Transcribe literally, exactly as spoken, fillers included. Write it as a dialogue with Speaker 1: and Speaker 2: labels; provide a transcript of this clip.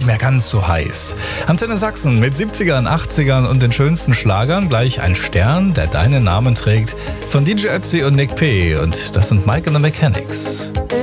Speaker 1: mehr ganz so heiß. Antenne Sachsen mit siebzigern, achtzigern und den schönsten Schlagern. Gleich ein Stern, der deinen Namen trägt. Von D J Ötzi und Nick P. Und das sind Mike and the Mechanics.